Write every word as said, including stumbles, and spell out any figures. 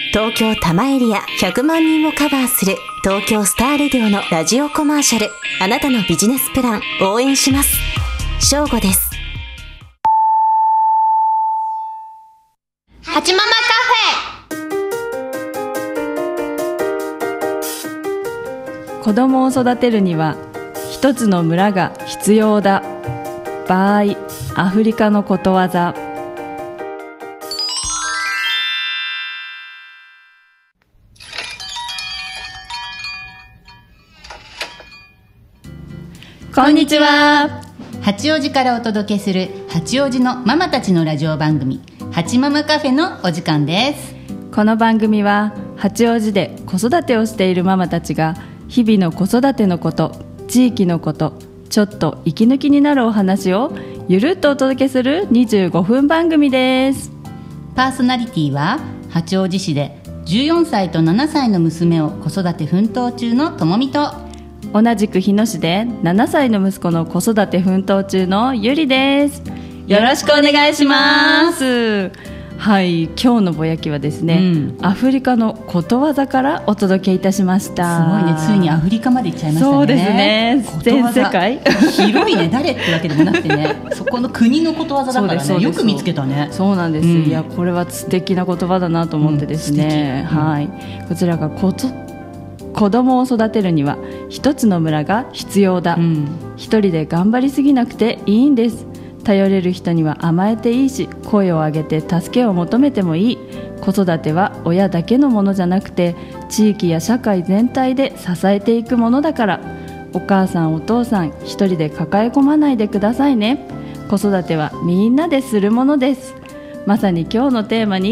東京多摩エリアひゃくまんにんをカバーする東京スターレディオのラジオコマーシャル。あなたのビジネスプラン応援します。正午です。 はちママカフェ。 子供を育てるには一つの村が必要だ。バイアフリカのことわざ。こんにちは。 八王子からお届けする八王子のママたちのラジオ番組、八ママカフェのお時間です。 この番組は八王子で子育てをしているママたちが日々の子育てのこと、地域のこと、ちょっと息抜きになるお話をゆるっとお届けするにじゅうごふん番組です。 パーソナリティは八王子市でじゅうよんさいとななさいの娘を子育て奮闘中のともみと、 同じく日野市でななさいの息子の子育て奮闘中のゆりです。よろしくお願いします。はい、今日のぼやきはですね、うん、アフリカのことわざからお届けいたしました。 すごいね、ついにアフリカまで行っちゃいましたね。 そうですね、全世界広いね、誰ってわけでもなくてねそこの国のことわざだからね、よく見つけたね。 そうなんです、うん、いやこれは素敵な言葉だなと思ってですね、うん、はい、こちらがこと子供を育てるには一つの村が必要だ、うん、一人で頑張りすぎなくていいんです。頼れる人には甘えていいし、声を上げて助けを求めてもいい。子育ては親だけのものじゃなくて地域や社会全体で支えていくものだから、お母さんお父さん一人で抱え込まないでくださいね。子育てはみんなでするものです。まさに今日のテーマに